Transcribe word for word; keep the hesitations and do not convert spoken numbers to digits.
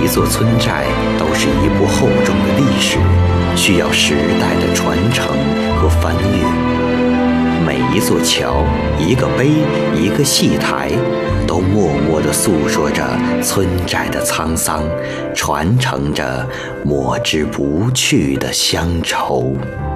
座村寨都是一部厚重的历史，需要时代的传承和翻阅。每一座桥、一个碑、一个戏台，都默默地诉说着村寨的沧桑，传承着抹之不去的乡愁。